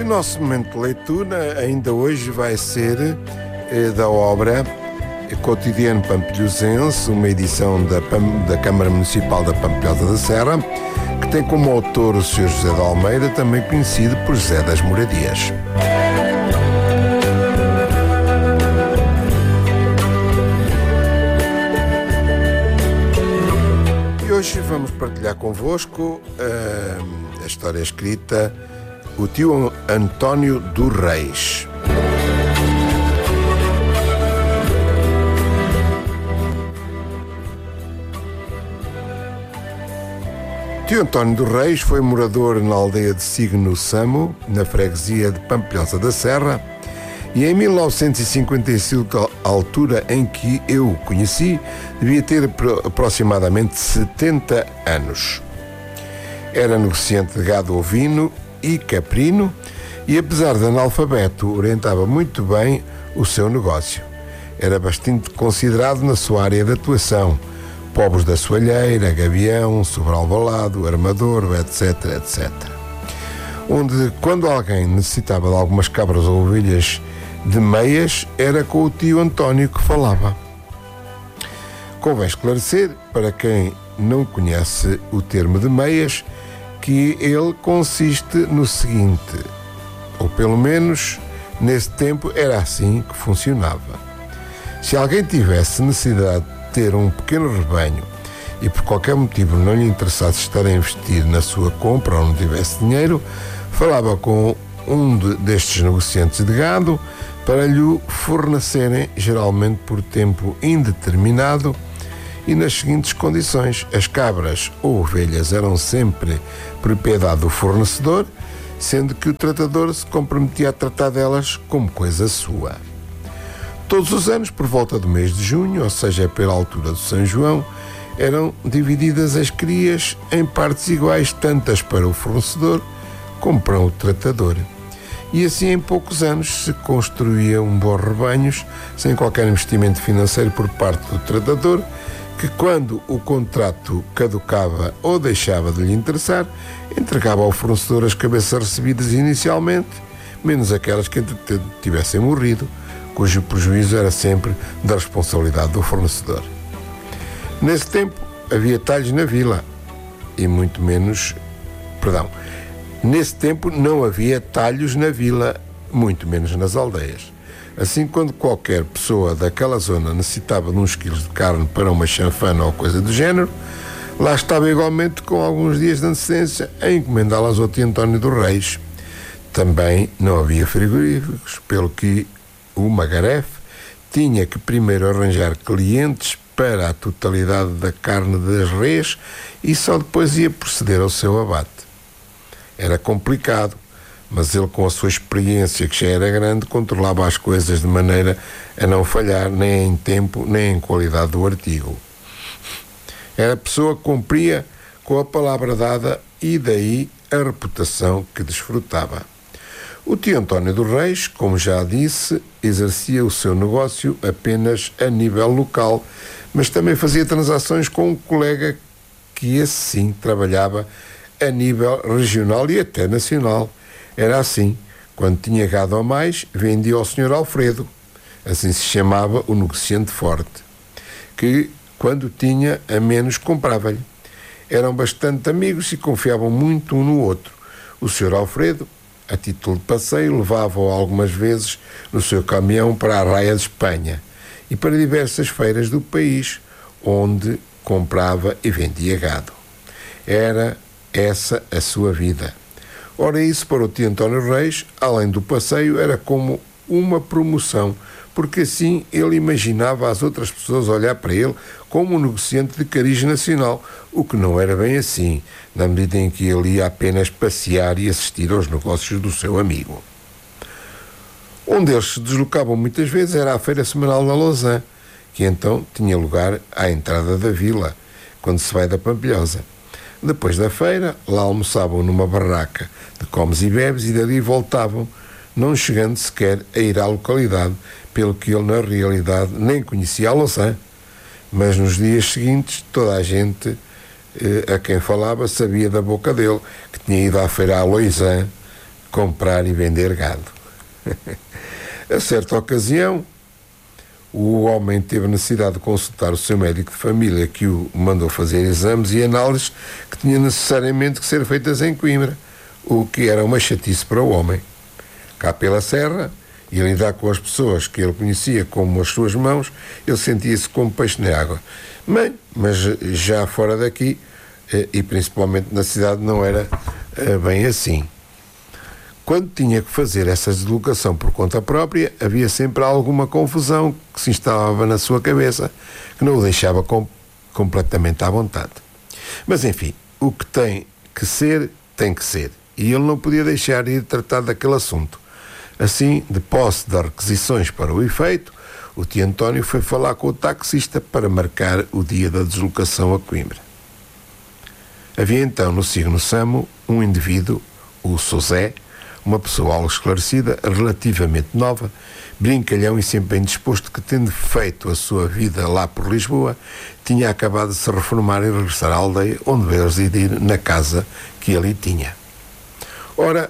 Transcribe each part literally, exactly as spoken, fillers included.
nosso momento de leitura ainda hoje vai ser eh, da obra Cotidiano Pampilhosense, uma edição da, Pam, da Câmara Municipal da Pampilhosa da Serra, que tem como autor o senhor José de Almeida, também conhecido por José das Moradias. E hoje vamos partilhar convosco uh, a história escrita O Tio António dos Reis. Tio António dos Reis foi morador na aldeia de Signo Samo, na freguesia de Pampilhosa da Serra, e em mil novecentos e cinquenta e cinco, a altura em que eu o conheci, devia ter aproximadamente setenta anos. Era negociante de gado ovino e caprino e, apesar de analfabeto, orientava muito bem o seu negócio. Era bastante considerado na sua área de atuação: Povos da Soalheira, Gavião, Sobralbalado, Armador, etc, etcétera. Onde, quando alguém necessitava de algumas cabras ou ovelhas de meias, era com o tio António que falava. Convém esclarecer, para quem não conhece o termo de meias, que ele consiste no seguinte, ou pelo menos nesse tempo era assim que funcionava. Se alguém tivesse necessidade ter um pequeno rebanho e por qualquer motivo não lhe interessasse estar a investir na sua compra ou não tivesse dinheiro, falava com um de, destes negociantes de gado para lhe fornecerem, geralmente por tempo indeterminado e nas seguintes condições: as cabras ou ovelhas eram sempre propriedade do fornecedor, sendo que o tratador se comprometia a tratar delas como coisa sua. Todos os anos, por volta do mês de junho, ou seja, pela altura do São João, eram divididas as crias em partes iguais, tantas para o fornecedor como para o tratador. E assim, em poucos anos, se construía um bom rebanhos, sem qualquer investimento financeiro por parte do tratador, que, quando o contrato caducava ou deixava de lhe interessar, entregava ao fornecedor as cabeças recebidas inicialmente, menos aquelas que tivessem morrido, cujo prejuízo era sempre da responsabilidade do fornecedor. Nesse tempo havia talhos na vila e muito menos, perdão, nesse tempo não havia talhos na vila, muito menos nas aldeias. Assim, quando qualquer pessoa daquela zona necessitava de uns quilos de carne para uma chanfana ou coisa do género, lá estava igualmente, com alguns dias de antecedência, a encomendá-las ao tio António dos Reis. Também não havia frigoríficos, pelo que o Magarefe tinha que primeiro arranjar clientes para a totalidade da carne das reis e só depois ia proceder ao seu abate. Era complicado, mas ele, com a sua experiência, que já era grande, controlava as coisas de maneira a não falhar nem em tempo nem em qualidade do artigo. Era a pessoa que cumpria com a palavra dada e daí a reputação que desfrutava. O tio António dos Reis, como já disse, exercia o seu negócio apenas a nível local, mas também fazia transações com um colega que, esse sim, trabalhava a nível regional e até nacional. Era assim: quando tinha gado a mais, vendia ao senhor Alfredo, assim se chamava o negociante forte, que, quando tinha a menos, comprava-lhe. Eram bastante amigos e confiavam muito um no outro. O senhor Alfredo, a título de passeio, levava-o algumas vezes no seu caminhão para a Raia de Espanha e para diversas feiras do país, onde comprava e vendia gado. Era essa a sua vida. Ora, isso para o tio António Reis, além do passeio, era como uma promoção, porque assim ele imaginava as outras pessoas olhar para ele como um negociante de cariz nacional, o que não era bem assim, na medida em que ele ia apenas passear e assistir aos negócios do seu amigo. Onde eles se deslocavam muitas vezes era a feira semanal na Lausanne, que então tinha lugar à entrada da vila, quando se vai da Pampilhosa. Depois da feira, lá almoçavam numa barraca de comes e bebes e dali voltavam, não chegando sequer a ir à localidade, pelo que ele, na realidade, nem conhecia a Lausanne. Mas nos dias seguintes, toda a gente eh, a quem falava sabia da boca dele que tinha ido à feira à Lausanne comprar e vender gado. A certa ocasião, o homem teve necessidade de consultar o seu médico de família, que o mandou fazer exames e análises que tinham necessariamente que ser feitas em Coimbra, o que era uma chatice para o homem. Cá pela serra, e a lidar com as pessoas que ele conhecia como as suas mãos, ele sentia-se como peixe na água. Bem, mas já fora daqui, e principalmente na cidade, não era bem assim. Quando tinha que fazer essa deslocação por conta própria, havia sempre alguma confusão que se instalava na sua cabeça, que não o deixava com, completamente à vontade. Mas, enfim, o que tem que ser, tem que ser. E ele não podia deixar de ir tratar daquele assunto. Assim, de posse das requisições para o efeito, o tio António foi falar com o taxista para marcar o dia da deslocação a Coimbra. Havia então no signo Samo um indivíduo, o Sosé, uma pessoa algo esclarecida, relativamente nova, brincalhão e sempre bem disposto, que, tendo feito a sua vida lá por Lisboa, tinha acabado de se reformar e regressar à aldeia, onde veio residir na casa que ali tinha. Ora,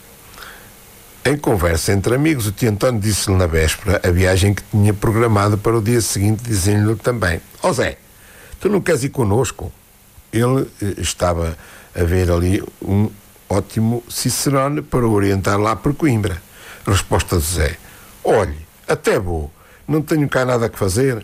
em conversa entre amigos, o tio António disse-lhe na véspera a viagem que tinha programado para o dia seguinte, dizendo-lhe também: ó Zé, tu não queres ir connosco? Ele eh, estava a ver ali um ótimo cicerone para o orientar lá por Coimbra. Resposta de Zé: olhe, até vou, não tenho cá nada que fazer.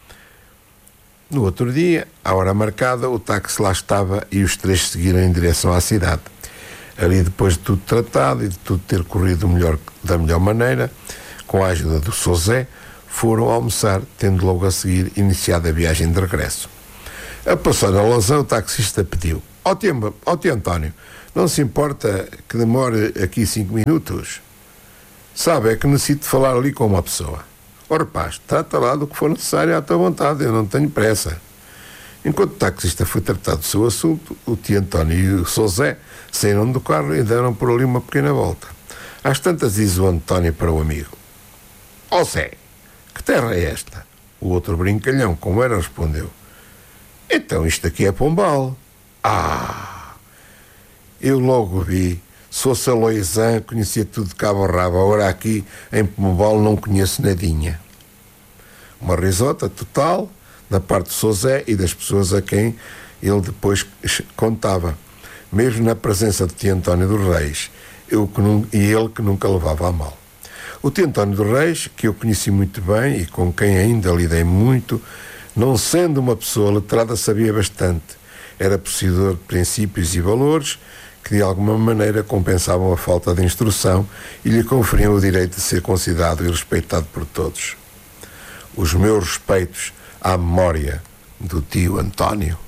No outro dia, à hora marcada, o táxi lá estava e os três seguiram em direção à cidade. Ali, depois de tudo tratado e de tudo ter corrido melhor, da melhor maneira, com a ajuda do Sosé, foram almoçar, tendo logo a seguir iniciado a viagem de regresso. A passar na Lousã, o taxista pediu: ó tio, ó tio António, não se importa que demore aqui cinco minutos? Sabe, é que necessito de falar ali com uma pessoa. Ó rapaz, trata lá do que for necessário à tua vontade, eu não tenho pressa. Enquanto o taxista foi tratar do seu assunto, o tio António e o Sosé saíram do carro e deram por ali uma pequena volta. Às tantas diz o António para o amigo: ó Zé, que terra é esta? O outro brincalhão, como era, respondeu: então isto aqui é Pombal. Ah, eu logo vi, sou Saloizã, conhecia tudo de cabo a rabo, agora aqui em Pombal não conheço nadinha. Uma risota total da parte do Sosé e das pessoas a quem ele depois contava, mesmo na presença de tio António dos Reis, eu que não, e ele que nunca levava a mal. O tio António dos Reis, que eu conheci muito bem e com quem ainda lidei muito, não sendo uma pessoa letrada, sabia bastante. Era possuidor de princípios e valores que de alguma maneira compensavam a falta de instrução e lhe conferiam o direito de ser considerado e respeitado por todos. Os meus respeitos à memória do tio António.